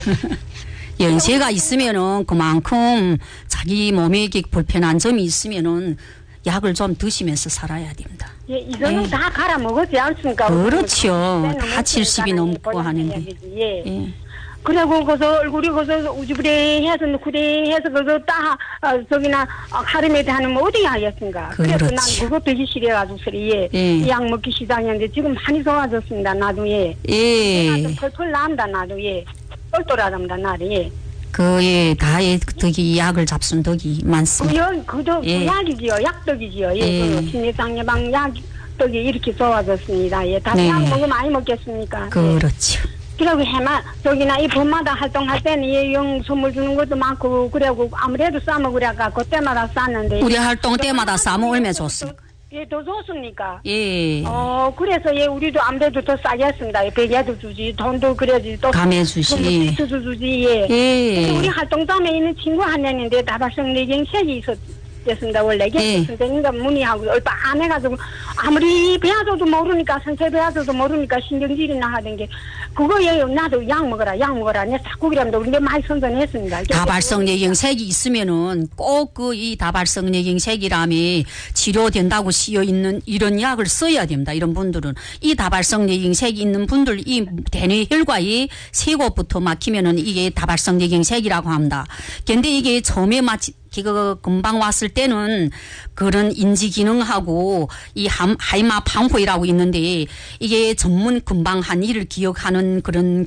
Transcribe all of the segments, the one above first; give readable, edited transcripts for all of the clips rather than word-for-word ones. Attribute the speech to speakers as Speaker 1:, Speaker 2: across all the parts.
Speaker 1: 연세가 있으면은 그만큼 자기 몸에 불편한 점이 있으면은 약을 좀 드시면서 살아야 됩니다.
Speaker 2: 예, 이거는 다 갈아 먹었지 않습니까?
Speaker 1: 그렇죠. 다 70이 넘고 하는데.
Speaker 2: 예. 그리고 거기서 얼굴이 거기서 우지부리해서 구대해서 거기서 딱 저기나 하루에 하는 뭐 어디 하겠습니까? 그래서 난 그거 되기 싫어가지고 이 약 먹기 시작했는데 지금 많이 좋아졌습니다. 나도 예. 좀 펄펄 나온다 나도 예. 똘똘하답니다 나를 예.
Speaker 1: 다의 덕이 약을 잡순 덕이 많습니다.
Speaker 2: 그도 약이지요. 약덕이지요. 예. 신내장 예방 약덕이 이렇게 좋아졌습니다. 예. 다시 약 먹으면 많이 먹겠습니까?
Speaker 1: 그렇죠.
Speaker 2: 그리고 저기나 이 봄마다 활동할 때는 영 선물 주는 것도 많고 그리고 아무래도 싸먹으려가 그때마다 쌌는데
Speaker 1: 우리 활동 때마다 싸먹으면 좋습니다.
Speaker 2: 예, 더 좋습니까?
Speaker 1: 예.
Speaker 2: 그래서 예, 우리도 아무래도 더 싸게 했습니다. 베개도 주지, 돈도 그래야지, 또.
Speaker 1: 감해 주시.
Speaker 2: 수도 주지, 예. 그래서 우리 활동장에 있는 친구 한 명인데 다발성 뇌경색이 있었습니다. 원래. 선생님과 문의하고 얼마 안 해가지고 아무리 배워줘도 모르니까, 선생 배워줘도 모르니까 신경질이나 하던 게 그거예요. 나도 약 먹어라. 내 자꾸 그러는데 우리 많이 선전했습니다.
Speaker 1: 다발성 뇌경색이 있으면은 꼭 이 다발성 뇌경색이라며 치료된다고 쓰여 있는 이런 약을 써야 됩니다. 이런 분들은 이 다발성 뇌경색이 있는 분들 이 대뇌 혈관이 세 곳부터 막히면은 이게 다발성 뇌경색이라고 합니다. 근데 이게 처음에 금방 왔을 때는 그런 인지 기능하고 이 하이마 방호이라고 있는데 이게 전문 금방 한 일을 기억하는 그런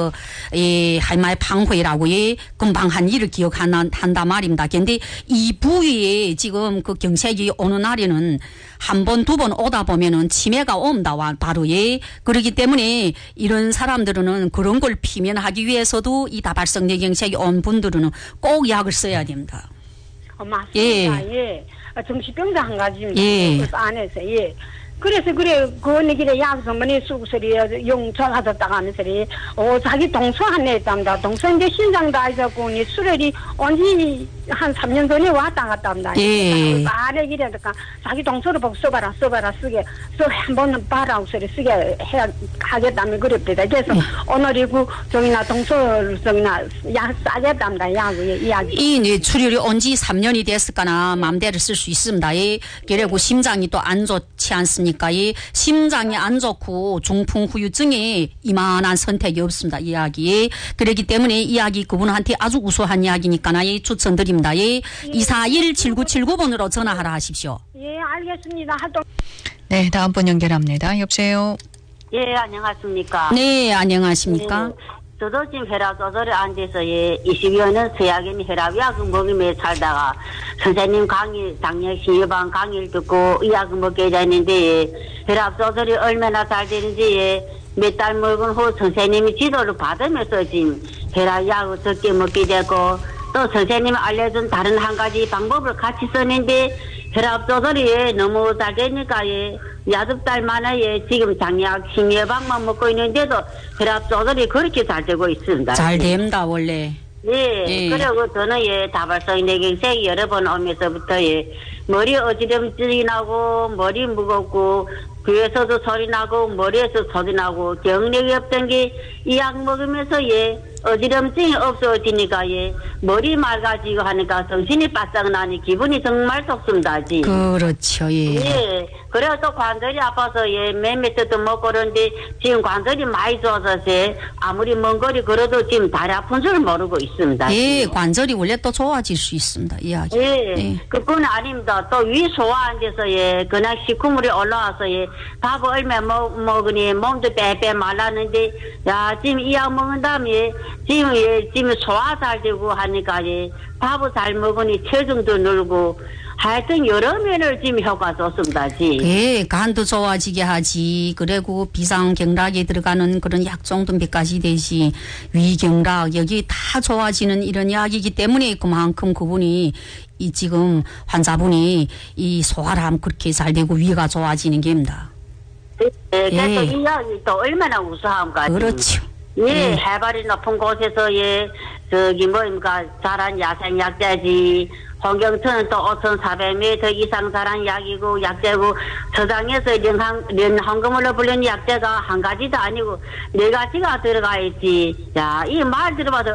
Speaker 1: 하이마의 방호이라고 금방 한 일을 한단 말입니다. 근데 이 부위에 지금 그 경색이 오는 날에는 한 번, 두 번 오다 보면은 치매가 옵니다. 바로 그렇기 때문에 이런 사람들은 그런 걸 피면하기 위해서도 이 다발성 뇌경색이 온 분들은 꼭 약을 써야 됩니다.
Speaker 2: 맞습니다. 예. 정신병자 한 가지입니다. 그 안에서, 예. 그래서 그 어느 길에 약소문이 쑥소리 용전하셨다가 하면서 자기 동서 한애 했답니다. 동서 이제 신장 다 있었고 수혈이 언제 한 3년 전에 왔다 갔다 합니다. 안에 길에다가 자기 동서를 보고 써봐라 쓰게 한 번은 봐라 소리 쓰게 하겠다면 그랬대다. 그래서 오늘이고 저기나 동서를 저기나 약 싸겠답니다. 약이
Speaker 1: 이 뇌출혈이 언제 3년이 됐을까나 마음대로 쓸 수 있습니다. 그리고 심장이 또 안 좋지 않습니까? 이 심장이 안 좋고 중풍 후유증에 이만한 선택이 없습니다. 이 약이. 그렇기 때문에 이 약이 그분한테 아주 우수한 약이니까 추천드립니다. 241-7979번으로 전화하라 하십시오.
Speaker 2: 예, 알겠습니다.
Speaker 3: 네, 다음 분 연결합니다. 여보세요.
Speaker 4: 예, 안녕하십니까.
Speaker 1: 네, 안녕하십니까.
Speaker 4: 저도 지금 혈압 조절에 앉아서 20여 년 서약인 혈압약 먹으며 살다가 선생님 강의, 당뇨 예방 강의를 듣고 이 약을 먹게 되는데 혈압 조절이 얼마나 잘 되는지 몇 달 먹은 후 선생님이 지도를 받으면서 지금 혈압약을 적게 먹게 되고 또 선생님이 알려준 다른 한 가지 방법을 같이 썼는데 혈압 조절이 너무 잘 되니까 8달 만에 지금 장약 신예방만 먹고 있는데도 혈압 조절이 그렇게 잘 되고 있습니다.
Speaker 1: 잘 됩니다 원래.
Speaker 4: 그리고 저는 다발성 뇌경색이 여러 번 오면서부터 머리 어지럼증이 나고 머리 무겁고 귀에서도 소리 나고 머리에서 소리 나고 경력이 없던 게 이 약 먹으면서 어지럼증이 없어지니까 머리 맑아지고 하니까 정신이 바싹 나니 기분이 정말 좋습니다.
Speaker 1: 그렇죠.
Speaker 4: 그래서 또 관절이 아파서 맴매트도 먹고 그러는데 지금 관절이 많이 좋아져서 아무리 먼 거리 걸어도 지금 다리 아픈 줄 모르고 있습니다.
Speaker 1: 관절이 원래 또 좋아질 수 있습니다. 이 약이.
Speaker 4: 그건 아닙니다. 또 위 소화 안 돼서 그냥 식후물이 올라와서 밥을 얼마 먹으니 몸도 빼빼 말랐는데 지금 이 약 먹은 다음에 지금 소화 잘 되고 하니까 밥을 잘 먹으니 체중도 늘고 하여튼 여러 면을 지금 효과 좋습니다.
Speaker 1: 간도 좋아지게 하지. 그리고 비상경락에 들어가는 그런 약 정도 몇 가지 되지. 위경락 여기 다 좋아지는 이런 약이기 때문에 그만큼 그분이 지금 환자분이 이 소화를 하면 그렇게 잘 되고 위가 좋아지는 겁니다.
Speaker 4: 그래서 이 약이 또 얼마나 우수한가.
Speaker 1: 그렇죠.
Speaker 4: 예, 해발이 높은 곳에서 저기 뭡니까 자란 야생 약재지. 홍경천은 또 5,400m 이상 자란 약이고 약재고 서장에서 연황금으로 불리는 약재가 한 가지도 아니고 네 가지가 들어가 있지. 야, 이 말 들어봐도